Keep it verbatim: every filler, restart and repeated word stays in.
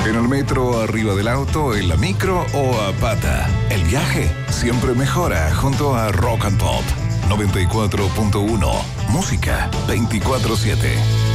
En el metro, arriba del auto, en la micro o a pata. El viaje siempre mejora junto a Rock and Pop. noventa y cuatro punto uno. Música veinticuatro siete.